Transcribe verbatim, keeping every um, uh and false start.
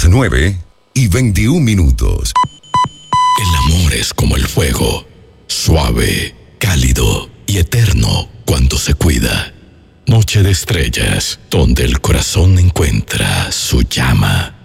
nueve y veintiún minutos. El amor es como el fuego, suave, cálido y eterno cuando se cuida. Noche de estrellas, donde el corazón encuentra su llama.